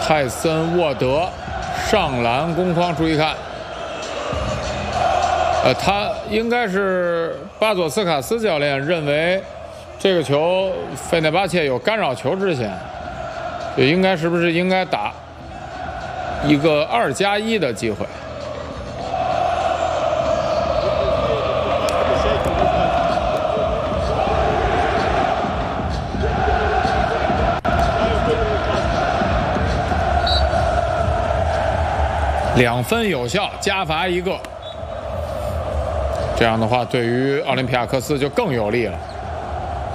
泰森沃德上篮攻框，注意看，他应该是巴佐斯卡斯教练认为这个球费内巴切有干扰球之嫌，就应该是不是应该打一个2+1的机会？2分有效，加罚1个。这样的话，对于奥林匹亚克斯就更有利了。